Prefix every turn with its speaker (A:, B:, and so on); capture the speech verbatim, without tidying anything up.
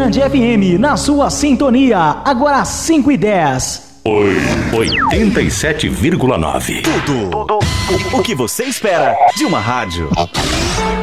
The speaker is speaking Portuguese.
A: Mirante F M, na sua sintonia, agora às cinco e dez.
B: oitenta e sete vírgula nove.
C: Tudo, tudo o que você espera de uma rádio.